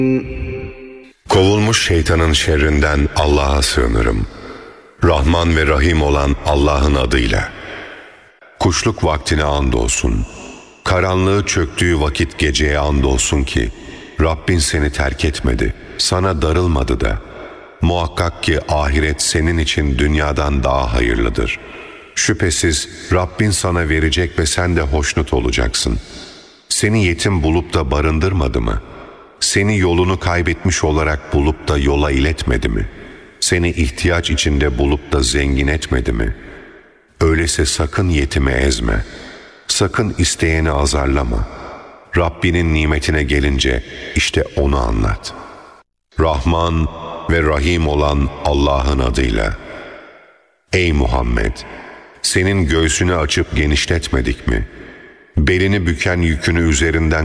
Kovulmuş şeytanın şerrinden Allah'a sığınırım. Rahman ve Rahim olan Allah'ın adıyla. Kuşluk vaktine andolsun. Karanlığı çöktüğü vakit geceye andolsun ki Rabbin seni terk etmedi, sana darılmadı da. Muhakkak ki ahiret senin için dünyadan daha hayırlıdır. Şüphesiz Rabbin sana verecek ve sen de hoşnut olacaksın. Seni yetim bulup da barındırmadı mı? Seni yolunu kaybetmiş olarak bulup da yola iletmedi mi? Seni ihtiyaç içinde bulup da zengin etmedi mi? Öyleyse sakın yetimi ezme. Sakın isteyeni azarlama. Rabbinin nimetine gelince işte onu anlat. Rahman ve Rahim olan Allah'ın adıyla. Ey Muhammed! Senin göğsünü açıp genişletmedik mi? Belini büken yükünü üzerinden